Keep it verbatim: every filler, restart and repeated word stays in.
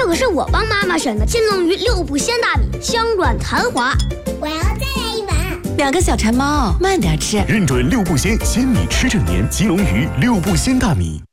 可是我帮妈妈选的金龙鱼六步鲜大米，香软弹滑。 我要再来一碗。 两个小馋猫，慢点吃。 认准六步鲜，鲜米吃正年，金龙鱼六步鲜大米。